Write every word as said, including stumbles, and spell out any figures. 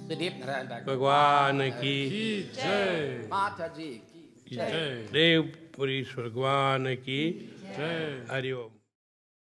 दिलीप नारायण भगवान की जय। माता जी की देव पुरी भगवान की हरि ओम।